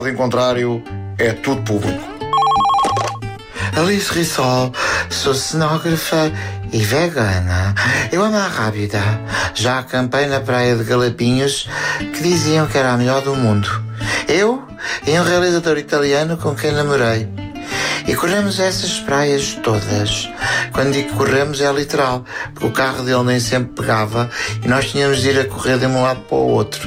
Em contrário, é tudo público. Alice Rissol, sou cenógrafa e vegana. Eu amo a rábida. Já acampei na praia de Galapinhos, que diziam que era a melhor do mundo. Eu e um realizador italiano com quem namorei. E corremos essas praias todas. Quando digo corremos é literal, porque o carro dele nem sempre pegava e nós tínhamos de ir a correr de um lado para o outro.